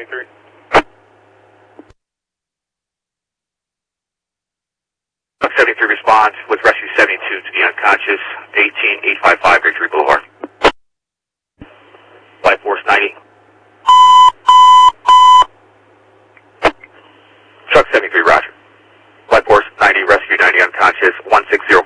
73. Truck 73 responds with rescue 72 to the unconscious, 18855 Victory Boulevard. Flight Force 90. Truck 73, roger. Flight Force 90, rescue 90 unconscious, 1605.